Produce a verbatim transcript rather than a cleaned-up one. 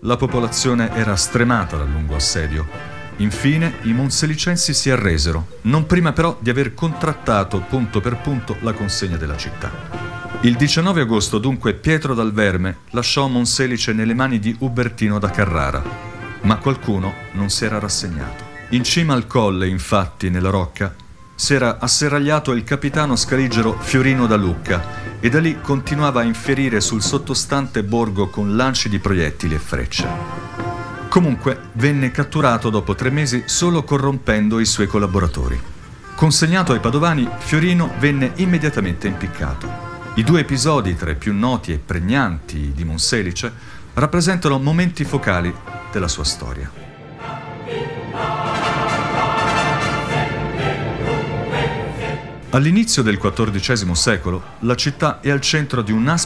La popolazione era stremata dal lungo assedio. Infine i monselicensi si arresero, non prima però di aver contrattato punto per punto la consegna della città. Il diciannove agosto dunque Pietro dal Verme lasciò Monselice nelle mani di Ubertino da Carrara, ma qualcuno non si era rassegnato. In cima al colle, infatti, nella rocca, si era asserragliato il capitano scaligero Fiorino da Lucca e da lì continuava a infierire sul sottostante borgo con lanci di proiettili e frecce. Comunque venne catturato dopo tre mesi solo corrompendo i suoi collaboratori. Consegnato ai padovani, Fiorino venne immediatamente impiccato. I due episodi tra i più noti e pregnanti di Monselice rappresentano momenti focali della sua storia. All'inizio del quattordicesimo secolo, la città è al centro di un